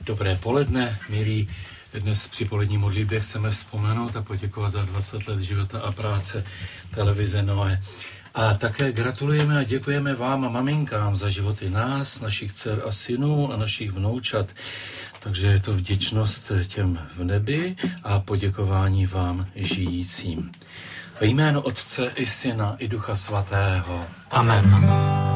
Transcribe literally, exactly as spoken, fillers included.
Dobré poledne, milí. Dnes při polední modlitbě chceme vzpomenout a poděkovat za dvacet let života a práce televize Noé. A také gratulujeme a děkujeme vám a maminkám za životy nás, našich dcer a synů a našich vnoučat. Takže je to vděčnost těm v nebi a poděkování vám žijícím. Ve jméno Otce i Syna i Ducha Svatého. Amen.